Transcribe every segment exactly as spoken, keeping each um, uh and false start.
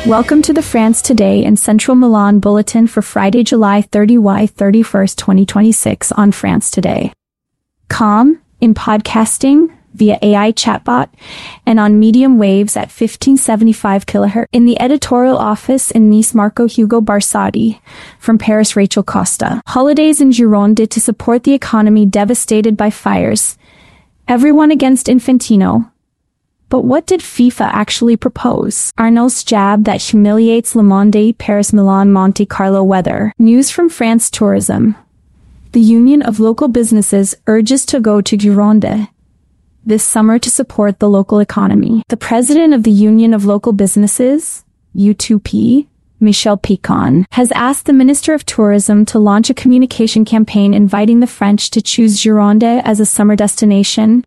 Welcome to the France Today and Central Milan Bulletin for Friday, July thirty-first, twenty twenty-six on France Today. Com, in podcasting, via A I chatbot, and on medium waves at fifteen seventy-five kilohertz. In the editorial office in Nice, Marco Hugo Barsati. From Paris, Rachel Costa. Holidays in Gironde to support the economy devastated by fires. Everyone against Infantino. But what did FIFA actually propose? Arnault's jab that humiliates Le Monde, Paris, Milan, Monte Carlo weather. News from France Tourism. The Union of Local Businesses urges to go to Gironde this summer to support the local economy. The president of the Union of Local Businesses, U two P, Michel Picon, has asked the Minister of Tourism to launch a communication campaign inviting the French to choose Gironde as a summer destination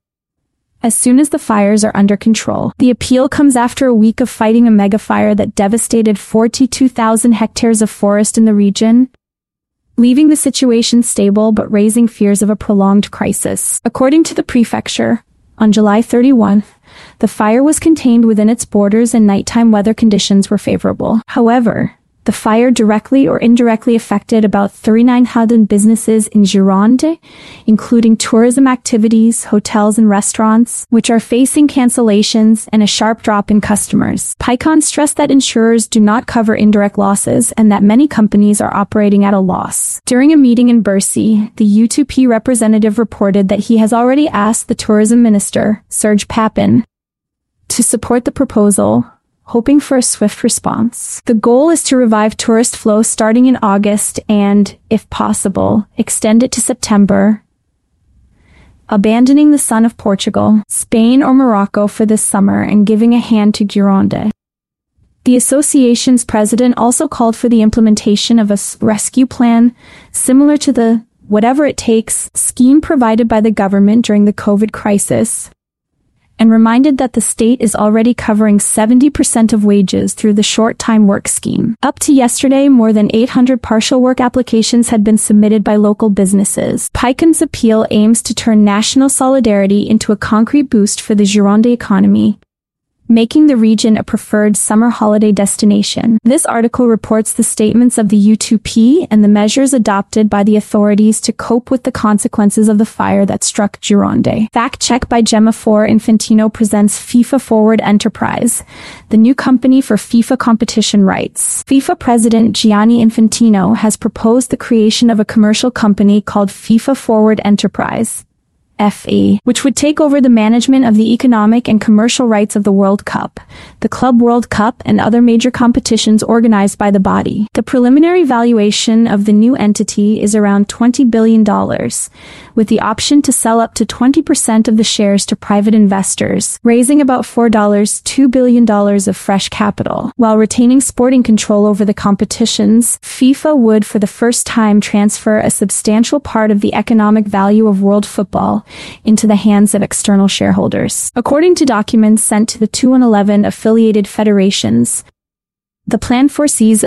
as soon as the fires are under control. The appeal comes after a week of fighting a megafire that devastated forty-two thousand hectares of forest in the region, leaving the situation stable but raising fears of a prolonged crisis. According to the prefecture, on July thirty-first, the fire was contained within its borders and nighttime weather conditions were favorable. However, the fire directly or indirectly affected about thirty-nine hundred businesses in Gironde, including tourism activities, hotels and restaurants, which are facing cancellations and a sharp drop in customers. Picon stressed that insurers do not cover indirect losses and that many companies are operating at a loss. During a meeting in Bercy, the U two P representative reported that he has already asked the tourism minister, Serge Papin, to support the proposal, hoping for a swift response. The goal is to revive tourist flow starting in August and, if possible, extend it to September, abandoning the sun of Portugal, Spain or Morocco for this summer and giving a hand to Gironde. The association's president also called for the implementation of a rescue plan similar to the whatever it takes scheme provided by the government during the COVID crisis, and reminded that the state is already covering seventy percent of wages through the short-time work scheme. Up to yesterday, more than eight hundred partial work applications had been submitted by local businesses. Picon's appeal aims to turn national solidarity into a concrete boost for the Gironde economy, making the region a preferred summer holiday destination. This article reports the statements of the U two P and the measures adopted by the authorities to cope with the consequences of the fire that struck Gironde. Fact check by Gemma four. Infantino presents FIFA Forward Enterprise, the new company for FIFA competition rights. FIFA President Gianni Infantino has proposed the creation of a commercial company called FIFA Forward Enterprise, F E, which would take over the management of the economic and commercial rights of the World Cup, the Club World Cup and other major competitions organized by the body. The preliminary valuation of the new entity is around twenty billion dollars, with the option to sell up to twenty percent of the shares to private investors, raising about four point two billion dollars of fresh capital. While retaining sporting control over the competitions, FIFA would for the first time transfer a substantial part of the economic value of world football into the hands of external shareholders. According to documents sent to the two hundred eleven affiliated federations, the plan foresees a